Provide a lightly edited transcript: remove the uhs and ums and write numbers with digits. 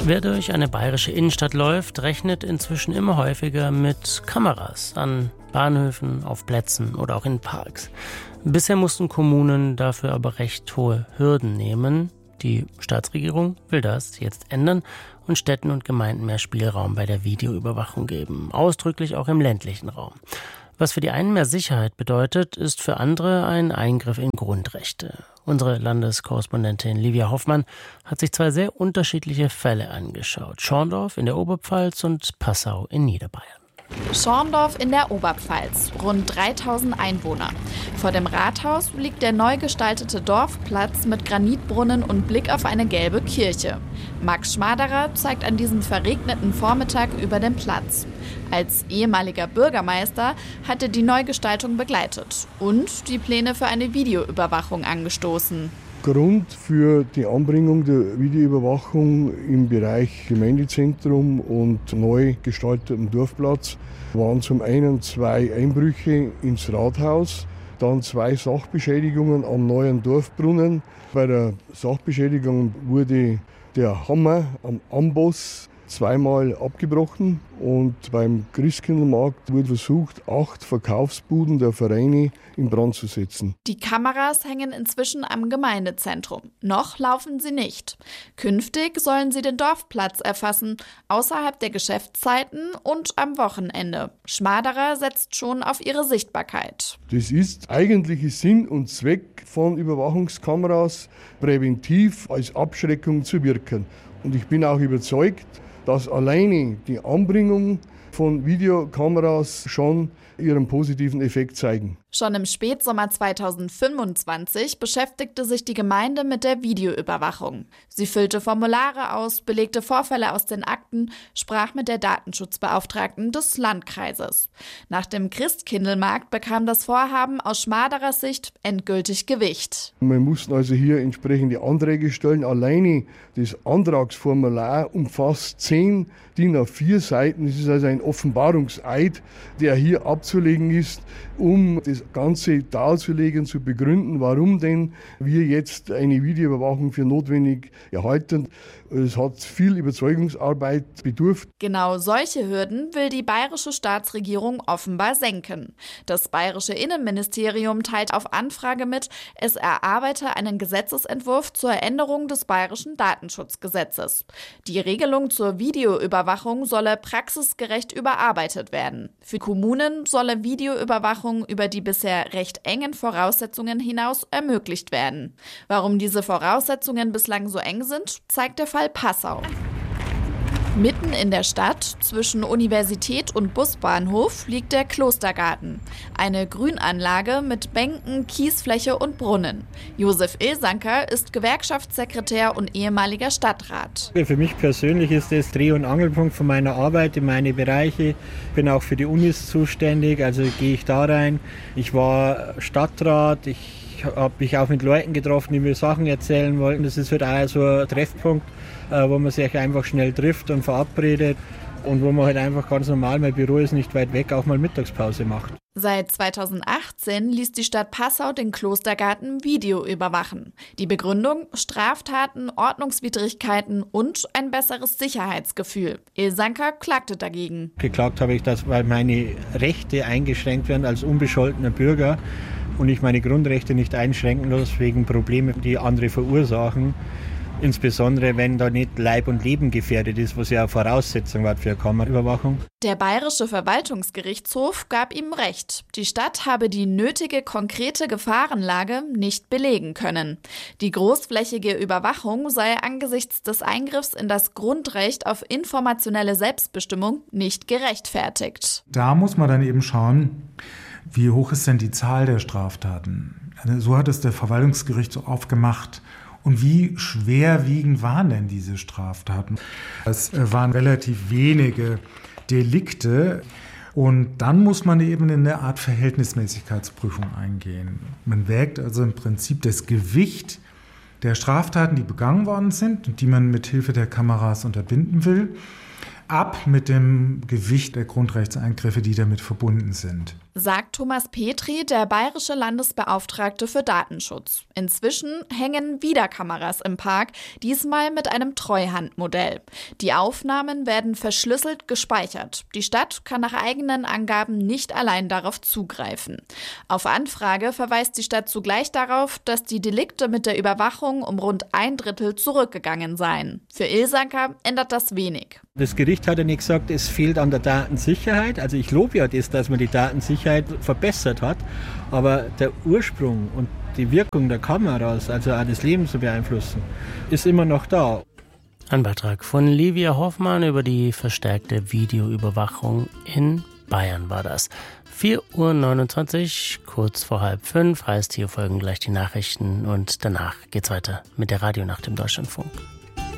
Wer durch eine bayerische Innenstadt läuft, rechnet inzwischen immer häufiger mit Kameras an Bahnhöfen, auf Plätzen oder auch in Parks. Bisher mussten Kommunen dafür aber recht hohe Hürden nehmen. Die Staatsregierung will das jetzt ändern und Städten und Gemeinden mehr Spielraum bei der Videoüberwachung geben, ausdrücklich auch im ländlichen Raum. Was für die einen mehr Sicherheit bedeutet, ist für andere ein Eingriff in Grundrechte. Unsere Landeskorrespondentin Livia Hoffmann hat sich zwei sehr unterschiedliche Fälle angeschaut. Schorndorf in der Oberpfalz und Passau in Niederbayern. Schorndorf in der Oberpfalz, rund 3000 Einwohner. Vor dem Rathaus liegt der neu gestaltete Dorfplatz mit Granitbrunnen und Blick auf eine gelbe Kirche. Max Schmaderer zeigt an diesem verregneten Vormittag über den Platz. Als ehemaliger Bürgermeister hat er die Neugestaltung begleitet und die Pläne für eine Videoüberwachung angestoßen. Grund für die Anbringung der Videoüberwachung im Bereich Gemeindezentrum und neu gestaltetem Dorfplatz waren zum einen 2 Einbrüche ins Rathaus, dann 2 Sachbeschädigungen am neuen Dorfbrunnen. Bei der Sachbeschädigung wurde der Hammer am Amboss zweimal abgebrochen und beim Christkindlmarkt wurde versucht, 8 Verkaufsbuden der Vereine in Brand zu setzen. Die Kameras hängen inzwischen am Gemeindezentrum. Noch laufen sie nicht. Künftig sollen sie den Dorfplatz erfassen, außerhalb der Geschäftszeiten und am Wochenende. Schmaderer setzt schon auf ihre Sichtbarkeit. Das ist eigentliche Sinn und Zweck von Überwachungskameras, präventiv als Abschreckung zu wirken. Und ich bin auch überzeugt, dass alleine die Anbringung von Videokameras schon ihren positiven Effekt zeigen. Schon im Spätsommer 2025 beschäftigte sich die Gemeinde mit der Videoüberwachung. Sie füllte Formulare aus, belegte Vorfälle aus den Akten, sprach mit der Datenschutzbeauftragten des Landkreises. Nach dem Christkindlmarkt bekam das Vorhaben aus Schmaderers Sicht endgültig Gewicht. Wir mussten also hier entsprechende Anträge stellen. Alleine das Antragsformular umfasst 10 DIN A4 Seiten. Das ist also ein Offenbarungseid, der hier abzulegen ist, um das Ganze darzulegen, zu begründen, warum denn wir jetzt eine Videoüberwachung für notwendig erhalten. Es hat viel Überzeugungsarbeit bedurft. Genau solche Hürden will die bayerische Staatsregierung offenbar senken. Das bayerische Innenministerium teilt auf Anfrage mit, es erarbeite einen Gesetzesentwurf zur Änderung des bayerischen Datenschutzgesetzes. Die Regelung zur Videoüberwachung solle praxisgerecht überarbeitet werden. Für Kommunen solle Videoüberwachung über die bisher recht engen Voraussetzungen hinaus ermöglicht werden. Warum diese Voraussetzungen bislang so eng sind, zeigt der Fall Passau. Mitten in der Stadt, zwischen Universität und Busbahnhof, liegt der Klostergarten. Eine Grünanlage mit Bänken, Kiesfläche und Brunnen. Josef Ilsanker ist Gewerkschaftssekretär und ehemaliger Stadtrat. Für mich persönlich ist das Dreh- und Angelpunkt von meiner Arbeit in meine Bereiche. Ich bin auch für die Unis zuständig, also gehe ich da rein. Ich war Stadtrat, ich habe mich auch mit Leuten getroffen, die mir Sachen erzählen wollten. Das ist halt auch so ein Treffpunkt, wo man sich einfach schnell trifft und verabredet und wo man halt einfach ganz normal, mein Büro ist nicht weit weg, auch mal Mittagspause macht. Seit 2018 ließ die Stadt Passau den Klostergarten Video überwachen. Die Begründung: Straftaten, Ordnungswidrigkeiten und ein besseres Sicherheitsgefühl. Ilsanker klagte dagegen. Geklagt habe ich das, weil meine Rechte eingeschränkt werden als unbescholtener Bürger und ich meine Grundrechte nicht einschränken lasse wegen Problemen, die andere verursachen. Insbesondere, wenn da nicht Leib und Leben gefährdet ist, was ja eine Voraussetzung war für eine Kameraüberwachung. Der Bayerische Verwaltungsgerichtshof gab ihm recht. Die Stadt habe die nötige konkrete Gefahrenlage nicht belegen können. Die großflächige Überwachung sei angesichts des Eingriffs in das Grundrecht auf informationelle Selbstbestimmung nicht gerechtfertigt. Da muss man dann eben schauen, wie hoch ist denn die Zahl der Straftaten? So hat es der Verwaltungsgerichtshof aufgemacht. Und wie schwerwiegend waren denn diese Straftaten? Es waren relativ wenige Delikte. Und dann muss man eben in eine Art Verhältnismäßigkeitsprüfung eingehen. Man wägt also im Prinzip das Gewicht der Straftaten, die begangen worden sind und die man mit Hilfe der Kameras unterbinden will, ab mit dem Gewicht der Grundrechtseingriffe, die damit verbunden sind. Sagt Thomas Petri, der bayerische Landesbeauftragte für Datenschutz. Inzwischen hängen wieder Kameras im Park, diesmal mit einem Treuhandmodell. Die Aufnahmen werden verschlüsselt gespeichert. Die Stadt kann nach eigenen Angaben nicht allein darauf zugreifen. Auf Anfrage verweist die Stadt zugleich darauf, dass die Delikte mit der Überwachung um rund 1/3 zurückgegangen seien. Für Ilsanker ändert das wenig. Das Gericht hat ja nicht gesagt, es fehlt an der Datensicherheit. Also ich lobe ja das, dass man die Datensicherheit verbessert hat. Aber der Ursprung und die Wirkung der Kameras, also auch das Leben zu beeinflussen, ist immer noch da. Ein Beitrag von Livia Hoffmann über die verstärkte Videoüberwachung in Bayern war das. 4:29 Uhr, kurz vor 4:30, heißt, hier folgen gleich die Nachrichten und danach geht's weiter mit der Radionacht im Deutschlandfunk.